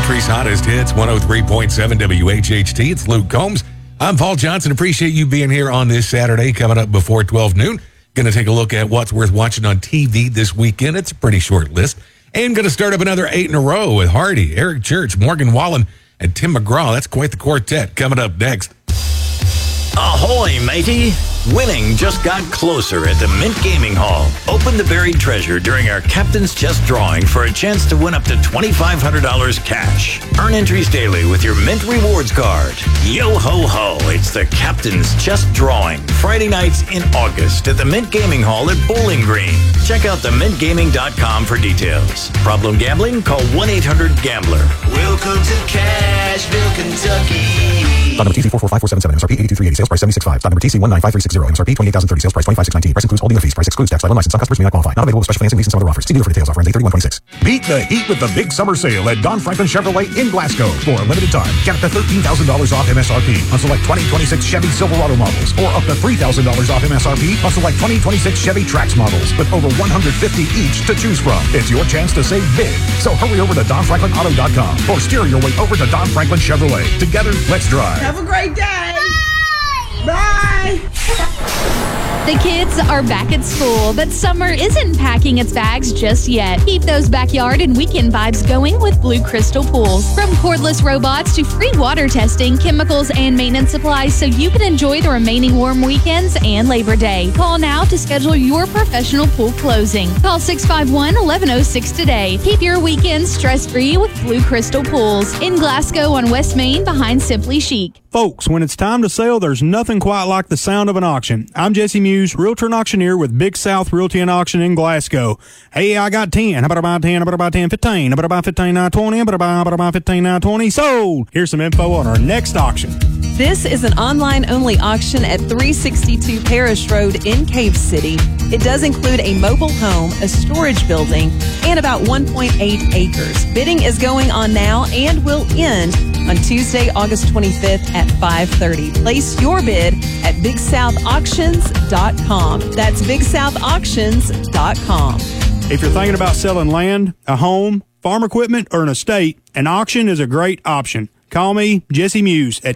country's hottest hits, 103.7 WHHT. It's Luke Combs. I'm Paul Johnson. Appreciate you being here on this Saturday, coming up before 12 noon. Going to take a look at what's worth watching on TV this weekend. It's a pretty short list. And going to start up another 8 in a row with Hardy, Eric Church, Morgan Wallen, and Tim McGraw. That's quite the quartet coming up next. Ahoy, matey! Winning just got closer at the Mint Gaming Hall. Open the buried treasure during our Captain's Chest drawing for a chance to win up to $2,500 cash. Earn entries daily with your Mint Rewards card. Yo ho ho, it's the Captain's Chest drawing. Friday nights in August at the Mint Gaming Hall at Bowling Green. Check out themintgaming.com for details. Problem gambling? Call 1-800-GAMBLER. Welcome to Cashville, Kentucky. Stock number TC 445477, MSRP 82380, sales price 765. Stock number TC 195360, MSRP 28030, sales price 25619. Price includes holding fees. Price excludes tax. Title license. Some customers may not qualify. Not available with special financing lease and some other offers. See dealer for details. Offer ends 8/31/26. Beat the heat with the big summer sale at Don Franklin Chevrolet in Glasgow. For a limited time, get up to $13,000 off MSRP on select 2026 Chevy Silverado models, or up to $3,000 off MSRP on select 2026 Chevy Trax models, with over 150 each to choose from. It's your chance to save big. So hurry over to DonFranklinAuto.com or steer your way over to Don Franklin Chevrolet. Together, let's drive. Have a great day. Bye. The kids are back at school, but summer isn't packing its bags just yet. Keep those backyard and weekend vibes going with Blue Crystal Pools. From cordless robots to free water testing, chemicals, and maintenance supplies so you can enjoy the remaining warm weekends and Labor Day. Call now to schedule your professional pool closing. Call 651-1106 today. Keep your weekends stress-free with Blue Crystal Pools. In Glasgow on West Main behind Simply Chic. Folks, when it's time to sell, there's nothing quite like the sound of an auction. I'm Jesse Muse, realtor and auctioneer with Big South Realty and Auction in Glasgow. Hey, I got 10. How about about 10? How about about 10, 15? How about about 15, now 20? How about about 15, now 20? Sold! Here's some info on our next auction. This is an online-only auction at 362 Parish Road in Cave City. It does include a mobile home, a storage building, and about 1.8 acres. Bidding is going on now and will end on Tuesday, August 25th at 5:30. Place your bid at BigSouthAuctions.com. That's BigSouthAuctions.com. If you're thinking about selling land, a home, farm equipment, or an estate, an auction is a great option. Call me, Jesse Muse, at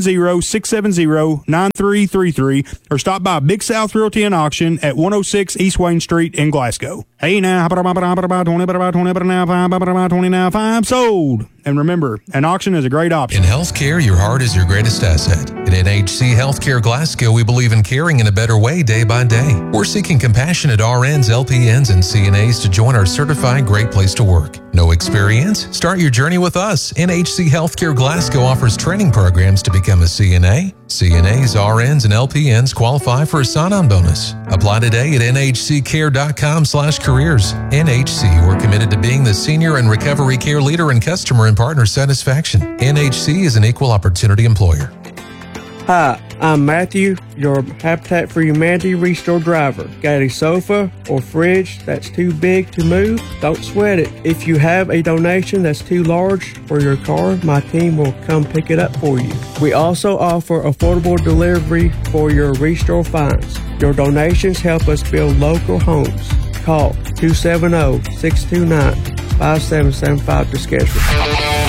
270-670-9333 or stop by Big South Realty and Auction at 106 East Wayne Street in Glasgow. Hey now, about 20 now, 5 sold. And remember, an auction is a great option. In healthcare, your heart is your greatest asset. At NHC Healthcare Glasgow, we believe in caring in a better way day by day. We're seeking compassionate RNs, LPNs, and CNAs to join our certified Great Place to Work. No experience? Start your journey with us. NHC Healthcare Glasgow offers training programs to become a CNA. CNAs, RNs, and LPNs qualify for a sign-on bonus. Apply today at nhccare.com/careers. NHC, we're committed to being the senior and recovery care leader in customer and partner satisfaction. NHC is an equal opportunity employer. Hi, I'm Matthew, your Habitat for Humanity Restore driver. Got a sofa or fridge that's too big to move? Don't sweat it. If you have a donation that's too large for your car, my team will come pick it up for you. We also offer affordable delivery for your Restore finds. Your donations help us build local homes. Call 270-629-5775 to schedule.